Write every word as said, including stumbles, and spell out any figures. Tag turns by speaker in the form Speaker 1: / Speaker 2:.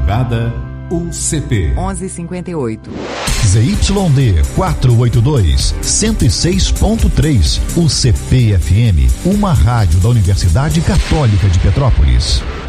Speaker 1: madrugada, U C P.
Speaker 2: onze e cinquenta e oito.
Speaker 3: Z Y D quatrocentos e oitenta e dois, cento e seis ponto três. U C P F M, uma rádio da Universidade Católica de Petrópolis.